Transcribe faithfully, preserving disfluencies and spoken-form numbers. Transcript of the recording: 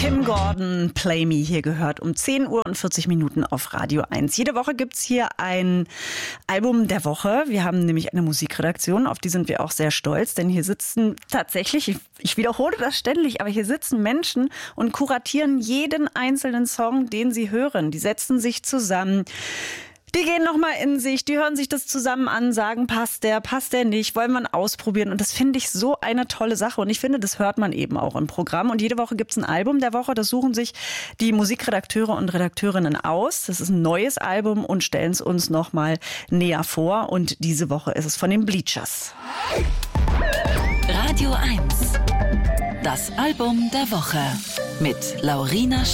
Kim Gordon, Play Me, hier gehört um zehn Uhr und vierzig Minuten auf Radio eins. Jede Woche gibt's hier ein Album der Woche. Wir haben nämlich eine Musikredaktion, auf die sind wir auch sehr stolz, denn hier sitzen tatsächlich, ich, ich wiederhole das ständig, aber hier sitzen Menschen und kuratieren jeden einzelnen Song, den sie hören. Die setzen sich zusammen. Die gehen nochmal in sich, die hören sich das zusammen an, sagen, passt der, passt der nicht, wollen wir ausprobieren. Und das finde ich so eine tolle Sache. Und ich finde, das hört man eben auch im Programm. Und jede Woche gibt es ein Album der Woche. Das suchen sich die Musikredakteure und Redakteurinnen aus. Das ist ein neues Album und stellen es uns nochmal näher vor. Und diese Woche ist es von den Bleachers. Radio eins. Das Album der Woche mit Laurina